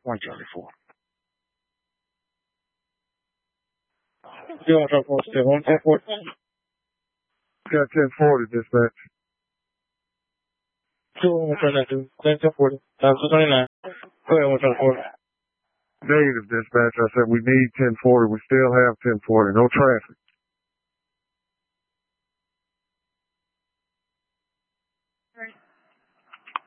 134. You want to report still 140? Got 1040, dispatch. 132. 1040. 29. Go ahead, 124. Negative, dispatch. I said we need 1040. We still have 1040. No traffic.